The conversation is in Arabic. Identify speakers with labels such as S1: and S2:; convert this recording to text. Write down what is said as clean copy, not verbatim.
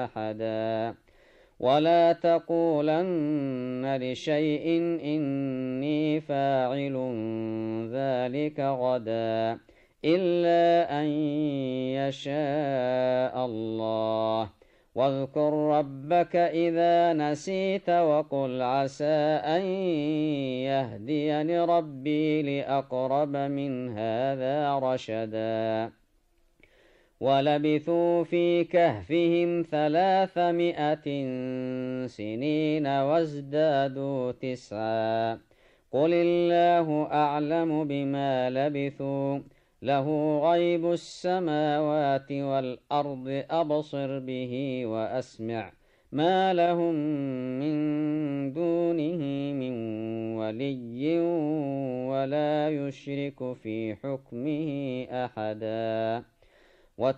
S1: أحدا ولا تقولن لشيء إني فاعل ذلك غدا إلا أن يشاء الله واذكر ربك إذا نسيت وقل عسى أن يهديني ربي لأقرب من هذا رشدا ولبثوا في كهفهم 300 سنين وازدادوا 9 قل الله أعلم بما لبثوا له غيب السماوات والأرض أبصر به وأسمع ما لهم من دونه من ولي ولا يشرك في حكمه أحدا